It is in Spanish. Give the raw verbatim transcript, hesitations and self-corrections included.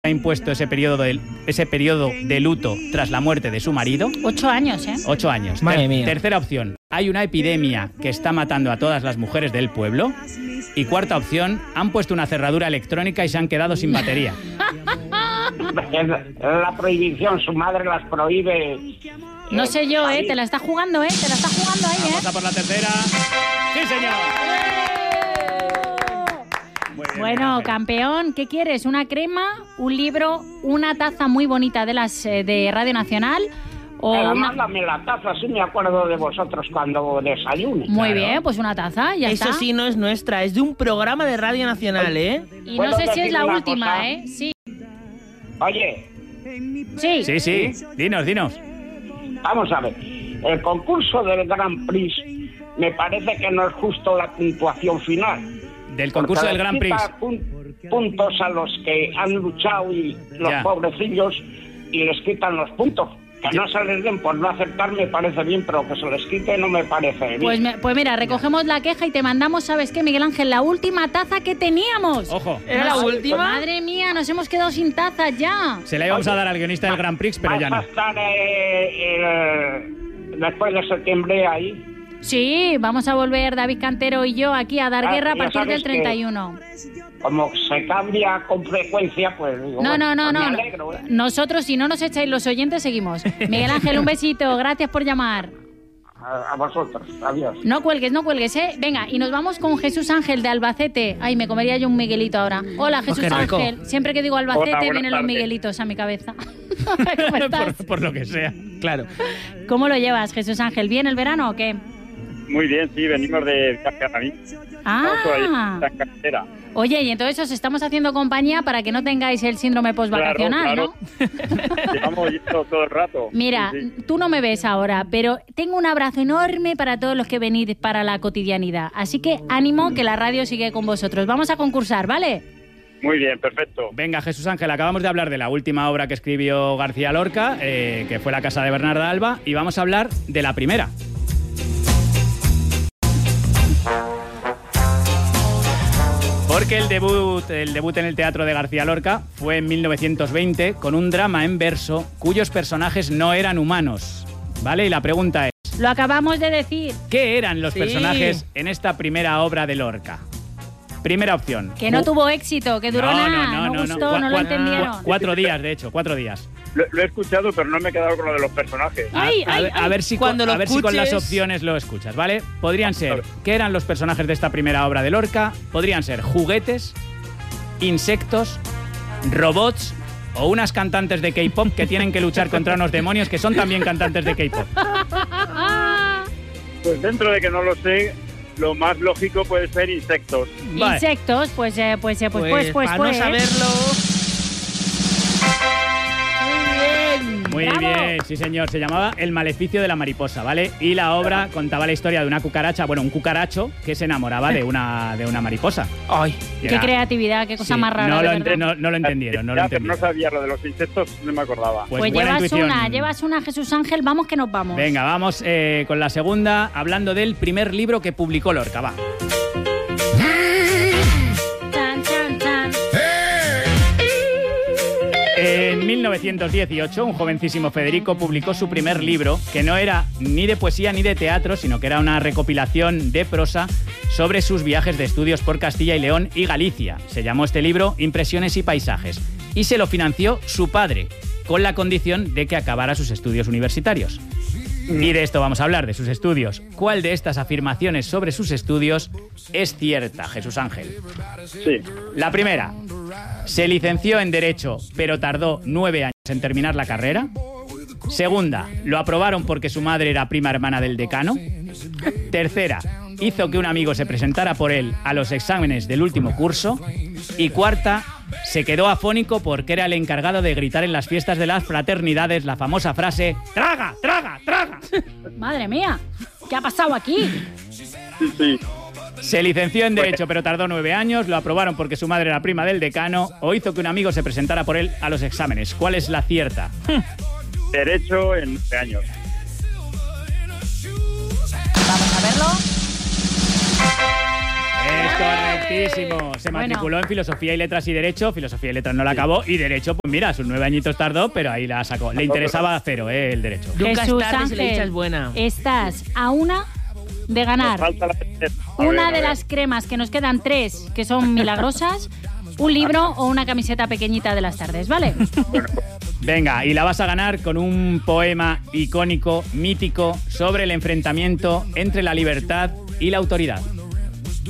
ha impuesto ese periodo, de, ese periodo de luto tras la muerte de su marido? Ocho años, ¿eh? Ocho años. Madre Ter- mía. Tercera opción, hay una epidemia que está matando a todas las mujeres del pueblo. Y cuarta opción, han puesto una cerradura electrónica y se han quedado sin batería. La prohibición, su madre las prohíbe. No eh, sé yo, ¿eh? salir. Te la está jugando, ¿eh? Te la está jugando ahí, Vamos ¿eh? a por la tercera. ¡Sí, señor! Muy bien, Bueno, Ángel. campeón, ¿qué quieres? ¿Una crema, un libro, una taza muy bonita de las eh, de Radio Nacional? O Pero una... mándame la taza, así me acuerdo de vosotros cuando desayune. Muy Claro. bien, pues una taza, ya Eso está. sí no es nuestra, es de un programa de Radio Nacional, ¿eh? Y no ¿Puedo sé si es decir la una última, cosa? ¿eh? Sí. Oye, Sí. Sí, sí, dinos, dinos. vamos a ver. El concurso del Grand Prix me parece que no es justo la puntuación final. Del concurso Porque del Grand les Prix. quita pun- puntos a los que han luchado y los Ya. pobrecillos y les quitan los puntos. Que no se les den por no acertar me parece bien, pero que se les quite no me parece bien. Pues, me- pues mira, recogemos la queja y te mandamos, ¿sabes qué, Miguel Ángel? La última taza que teníamos. Ojo, ¿Era la Nos- última? Madre mía, nos hemos quedado sin tazas ya. se la íbamos a dar al guionista del Grand Prix, pero ¿Vas ya a no. estar eh, eh, después de septiembre ahí? Sí, vamos a volver David Cantero y yo aquí a dar Ah, guerra a ya partir sabes del treinta y uno. Como se cambia con frecuencia, pues digo, No, no, bueno, no, pues no. me no. alegro, ¿eh? Nosotros, si no nos echáis los oyentes, seguimos. Miguel Ángel, un besito. Gracias por llamar. A, a vosotros, adiós. No cuelgues, no cuelgues, ¿eh? Venga, y nos vamos con Jesús Ángel de Albacete. Ay, me comería yo un Miguelito ahora. Hola, Jesús qué rico. Ángel. Siempre que digo Albacete Hola, buenas vienen los tardes. Miguelitos a mi cabeza. ¿Cómo estás? por, por lo que sea. Claro. ¿Cómo lo llevas, Jesús Ángel? ¿Bien el verano o qué? Muy bien, sí, venimos de Cascaramí. Ah, En carretera. oye, y entonces os estamos haciendo compañía para que no tengáis el síndrome postvacacional, Claro, ¿no? Llevamos yendo todo el rato. Mira, Sí, sí. tú no me ves ahora, pero tengo un abrazo enorme para todos los que venís para la cotidianidad. Así que ánimo, que la radio sigue con vosotros. Vamos a concursar, ¿vale? Muy bien, perfecto. Venga, Jesús Ángel, acabamos de hablar de la última obra que escribió García Lorca, eh, que fue La casa de Bernarda Alba, y vamos a hablar de la primera. Porque el debut, el debut en el teatro de García Lorca fue en mil novecientos veinte con un drama en verso cuyos personajes no eran humanos, ¿vale? Y la pregunta es, Lo acabamos de decir. ¿qué eran los Sí. personajes en esta primera obra de Lorca? Primera opción. Que no Ju- tuvo éxito, que duró No, nada, no, no, no, no, gustó, no. no lo Cua- entendieron. cua- Cuatro días, de hecho, cuatro días. Lo, lo he escuchado, pero no me he quedado con lo de los personajes. A, Ay, a ay, ver- a ay. ver si, Cuando con, lo a ver si con las escuches- opciones lo escuchas, ¿vale? Podrían ser, Vale. ¿qué eran los personajes de esta primera obra de Lorca? Podrían ser juguetes, insectos, robots o unas cantantes de K-pop que tienen que luchar contra unos demonios que son también cantantes de K-pop. Pues dentro de que no lo sé, lo más lógico puede ser insectos. Vale. Insectos, pues, eh, pues, eh, pues, pues, pues, para pues, no ¿eh? saberlo. Muy bien. Muy ¡Bravo! bien, sí señor. Se llamaba El maleficio de la mariposa, ¿vale? Y la obra contaba la historia de una cucaracha, bueno, un cucaracho que se enamoraba de una, de una mariposa. Ay, Y Qué era- creatividad, qué cosa sí, más rara, No de lo, verdad. ente- no- no lo entendieron, no lo Ya, pero no entendieron. sabía lo de los insectos, no me acordaba. Pues, Pues buena llevas intuición. una, llevas una, Jesús Ángel, vamos que nos vamos. Venga, vamos eh, con la segunda, hablando del primer libro que publicó Lorca, va. Chan, chan, chan. En mil novecientos dieciocho, un jovencísimo Federico publicó su primer libro, que no era ni de poesía ni de teatro, sino que era una recopilación de prosa sobre sus viajes de estudios por Castilla y León y Galicia. Se llamó este libro Impresiones y paisajes, y se lo financió su padre, con la condición de que acabara sus estudios universitarios. Y de esto vamos a hablar, de sus estudios. ¿Cuál de estas afirmaciones sobre sus estudios es cierta, Jesús Ángel? Sí. La primera, se licenció en Derecho, pero tardó nueve años en terminar la carrera. Segunda, lo aprobaron porque su madre era prima hermana del decano. Tercera, hizo que un amigo se presentara por él a los exámenes del último curso. Y cuarta, se quedó afónico porque era el encargado de gritar en las fiestas de las fraternidades la famosa frase ¡Traga, traga, traga! Madre mía, ¿qué ha pasado aquí? Sí, sí. Se licenció en Derecho, pero tardó nueve años. Lo aprobaron porque su madre era prima del decano. O hizo que un amigo se presentara por él a los exámenes. ¿Cuál es la cierta? Derecho en nueve años. Vamos a verlo. Correctísimo. Se matriculó en Filosofía y Letras y Derecho. Filosofía y Letras no la acabó. Y Derecho, pues mira, sus nueve añitos tardó, pero ahí la sacó. Le interesaba cero, ¿eh? El Derecho. Nunca Jesús es tarde si la dicha Ángel, es buena. estás a una de ganar Falta la- a una ver, a de ver. las cremas, que nos quedan tres, que son milagrosas, un libro o una camiseta pequeñita de las tardes, ¿vale? Venga, y la vas a ganar con un poema icónico, mítico, sobre el enfrentamiento entre la libertad y la autoridad.